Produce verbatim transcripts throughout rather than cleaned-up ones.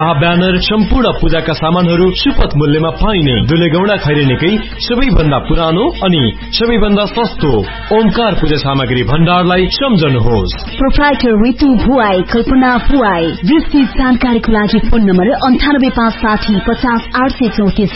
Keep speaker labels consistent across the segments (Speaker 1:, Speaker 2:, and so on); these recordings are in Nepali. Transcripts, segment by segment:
Speaker 1: आ ब्यानर सम्पूर्ण पूजाका सामानहरू सुपथ मूल्यमा पाइने दुलेगौडा खैरेनीकै सबैभन्दा पुरानो अनि सबैभन्दा सस्तो ओमकार पूजा सामग्री भण्डारलाई सम्झनुहोस्।
Speaker 2: प्रोप्राइटर ऋतु भुवाई, कल्पना भुवाई। विस्तृत जानकारीको लागि फोन नम्बर अन्ठानब्बे पाँच साठी पचास आठ सय चौतिस।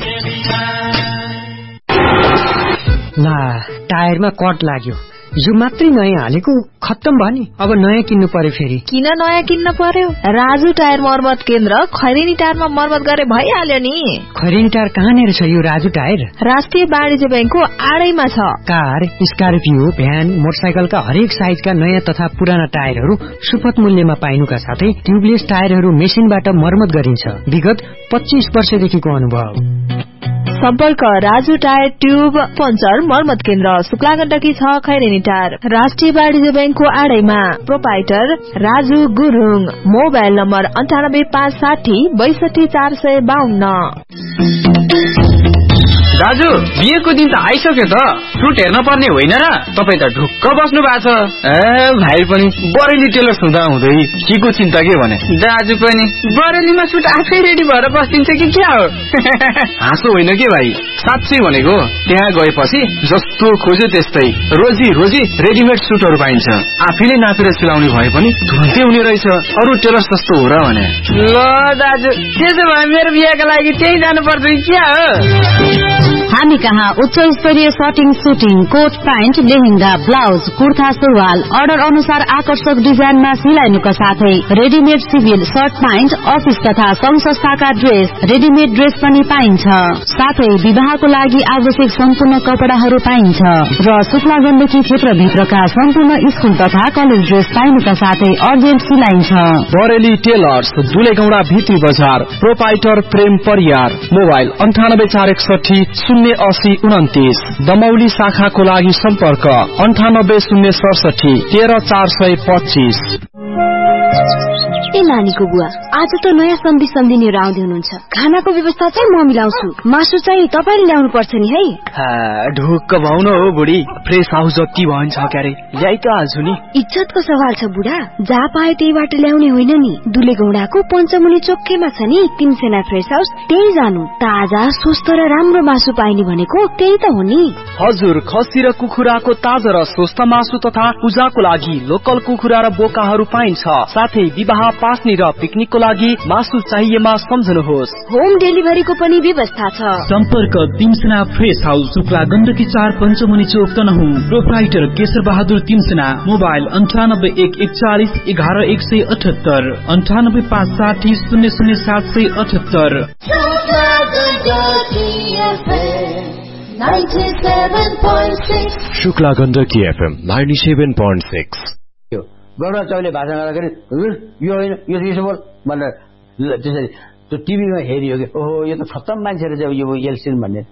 Speaker 3: ला टायरमा कट लाग्यो, यो मात्रै नयाँ हालेको खत्तम भयो नि, अब नयाँ किन्नु पर्यो। फेरि
Speaker 4: किन नयाँ किन्न पर्यो? राजु टायर मर्मत केन्द्र खैरेनी टायरमा मर्मत गरे भइहाल्यो नि।
Speaker 3: खैरेनी टायर कहाँनिर छ यो राजु टायर?
Speaker 4: राष्ट्रिय वाणिज्य बैंकको आडैमा छ।
Speaker 3: कार, स्कर्पियो, भ्यान, मोटरसाइकलका हरेक साइजका नयाँ तथा पुराना टायरहरू सुपथ मूल्यमा पाइनुका साथै ट्युबलेस टायरहरू मेसिनबाट मर्मत गरिन्छ। विगत पच्चीस वर्षदेखिको अनुभव।
Speaker 4: सम्पर्क राजु टायर ट्युब पञ्चर मर्मत केन्द्र शुक्ला गण्डकी छ खैरेनी टायर, राष्ट्रिय वाणिज्य बैंकको आडैमा। Proprietor Raju Gurung. Mobile number अन्ठानब्बे पाँच साठी बैसठी चार सय बाहन्न।
Speaker 5: दाजु बिहेको दिन त आइसक्यो त, सुट हेर्न पर्ने होइन र? तपाईँ त ढुक्क बस्नु भएको छ। ए भाइ पनि बरेली टेलर हुँदा हुँदै के को चिन्ता के भने? दाजु पनि बरेलीमा सुट आफै रेडी भएर बस्दिन्छ कि क्या हो? हाँसो होइन के भाइ, साँच्चै भनेको। त्यहाँ गएपछि जस्तो खोज्यो त्यस्तै रोजी रोजी रेडिमेड सुटहरू पाइन्छ। आफैले नापेर सिलाउने भए पनि तुरन्तै हुने रहेछ। अरू टेलर सस्तो हो र भने? ल दाजु त्यसो भए मेरो बिहेको लागि त्यही जानु पर्छ क्या हो?
Speaker 2: हामी कहाँ उच्च स्तरीय shirting, shooting, coat pant, lehenga, blouse, kurta, सुरुवाल अर्डर अनुसार आकर्षक डिजाइनमा सिलाइनुका साथै readymade civil short pant, office तथा संघ संस्थाका ड्रेस, रेडिमेड ड्रेस पनि पाइन्छ। साथै विवाहको लागि आवश्यक सम्पूर्ण कपडाहरू पाइन्छ र शुक्ला गण्डकी क्षेत्रभित्रका सम्पूर्ण स्कुल तथा कलेज ड्रेस पाइनुका साथै अर्जेन्ट सिलाइन्छ।
Speaker 1: बरेली टेलर्स, दुलेगौडा भित्री बजार। प्रोपाइटर प्रेम परियार। मोबाइल अन्ठानब्बे चार एकसठी शून्य असी उन्तिस। दमौली शाखाको लागि सम्पर्क अन्ठानब्बे शून्य सडसठी तेह्र चार सय पच्चीस।
Speaker 2: ए नानीको बुवा, आज त नयाँ सन्धि सम्झिनेहरू आउँदै हुनुहुन्छ। खानाको व्यवस्था चाहिँ म मिलाउँछु, मासु चाहिँ तपाईँले ल्याउनु पर्छ नि है।
Speaker 5: ढुक्क भाउन हो बुढी, फ्रेस हाउस जति भन्छ क्यारे ल्याइ त हाल्छु नि।
Speaker 2: इज्जतको सवाल छ बुढा, जहाँ पाए त्यहीबाट ल्याउने होइन नि। दुलेगौडाको पञ्चमुनि चोकैमा छ नि तीनसेना फ्रेस हाउस, त्यही जानु। ताजा स्वस्थ र राम्रो मासु पाइने भनेको त्यही त हो नि।
Speaker 1: हजुर, खसी र कुखुराको ताजा र स्वस्थ मासु तथा पूजाको लागि लोकल कुखुरा र बोकाहरू पाइन्छ। साथै विवाह, पास्नी र पिकनिकको लागि मासु चाहिएमा सम्झनुहोस्।
Speaker 2: होम डेलिभरीको पनि व्यवस्था छ।
Speaker 6: सम्पर्क तीनसेना फ्रेस हाउस, शुक्ला गण्डकी चार, पञ्चमुनि चोक, तनहुँ। प्रोप्राइटर केशर बहादुर तीनसेना। मोबाइल अन्ठानब्बे एक एकचालिस एघार एक सय अठहत्तर अन्ठानब्बे पाँच साठी शून्य शून्य सात सय अठहत्तर।
Speaker 1: Shukla Gandaki FM ninety seven point six.
Speaker 7: गौरव चौले भाषण गर्दाखेरि हजुर यो होइन यो यसो बोल भनेर त्यसरी त्यो टिभीमा हेरियो कि ओहो यो त खत्तम मान्छे रहेछ यो एलसिन भन्ने।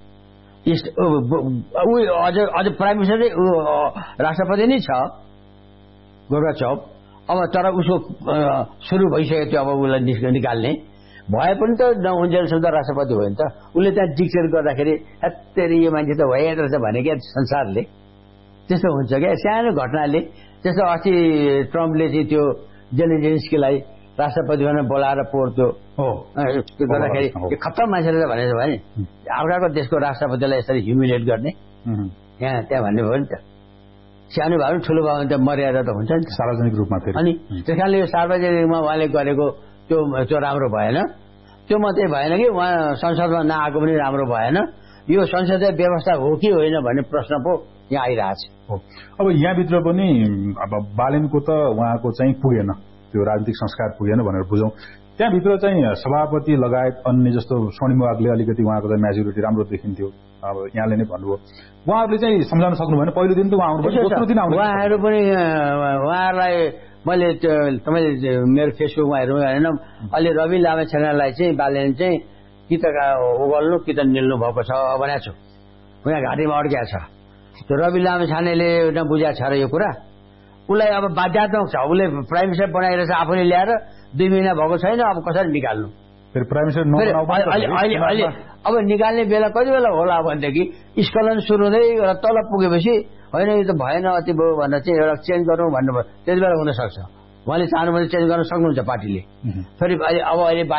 Speaker 7: अझ अझ प्राइम मिनिस्टर राष्ट्रपति नै छ गौरव चौक। अब तर उसको सुरु भइसक्यो त्यो, अब उसलाई निकाल्ने भए पनि त नहुन्जेलसम्म त राष्ट्रपति हो नि त। उसले त्यहाँ डिक्लेयर गर्दाखेरि हत्तेरी यो मान्छे त भइहाल्दो रहेछ भने क्या संसारले। त्यस्तो हुन्छ क्या सानो घटनाले। त्यस्तो अस्ति ट्रम्पले चाहिँ त्यो जेलेन्स्कीलाई राष्ट्रपति भनेर बोलाएर पोहोर त्यो गर्दाखेरि खत्तम मान्छे रहेछ भनेर भने आफ्नाको देशको राष्ट्रपतिलाई यसरी ह्युमिलेट गर्ने यहाँ त्यहाँ भन्ने भयो नि त। सानो भए पनि ठुलो भयो भने त मर्यादा त हुन्छ नि
Speaker 8: सार्वजनिक रूपमा।
Speaker 7: अनि त्यस कारणले यो सार्वजनिक रूपमा उहाँले गरेको त्यो त्यो राम्रो भएन। त्यो मात्रै भएन कि उहाँ संसदमा नआएको पनि राम्रो भएन। यो संसदीय व्यवस्था हो कि होइन भन्ने प्रश्न पो यहाँ आइरहेछ।
Speaker 8: अब यहाँभित्र पनि अब बालेनको त उहाँको चाहिँ पुगेन, त्यो राजनीतिक संस्कार पुगेन भनेर बुझौँ। त्यहाँभित्र चाहिँ सभापति लगायत अन्य जस्तो स्वर्णिम वागले अलिकति उहाँको चाहिँ मेजोरिटी राम्रो देखिन्थ्यो। अब यहाँले नै भन्नुभयो उहाँहरूले चाहिँ सम्झाउन सक्नु भएन। पहिलो दिन त उहाँ आउनु दोस्रो दिन आउनु
Speaker 7: उहाँहरू पनि उहाँहरूलाई मैले तपाईँले मेरो फेसबुकमा हेर्नु होइन अहिले रवि लामेछानेलाई चाहिँ बालेन चाहिँ कि त ओगल्नु कि त निल्नु भएको छ भनेको छु। उहाँ घाँटीमा अड्किया छ। त्यो रवि लामेछानेले नबुझाएको छ र यो कुरा उसलाई अब बाध्यात्मक छ। उसले प्राइम मिनिस्टर बनाइरहेछ आफूले ल्याएर दुई महिना भएको छैन, अब कसरी निकाल्नु?
Speaker 8: फेरि प्राइम मिनिस्टर
Speaker 7: अहिले अब निकाल्ने बेला कति बेला होला भनेदेखि स्खलन सुरु हुँदै तल पुगेपछि होइन यो त भएन अति भयो भनेर चाहिँ एउटा चेन्ज गरौँ भन्नुभयो। त्यति बेला हुन सक्छ। उहाँले चाहनु भने चेन्ज गर्न सक्नुहुन्छ पार्टीले। फेरि अब अहिले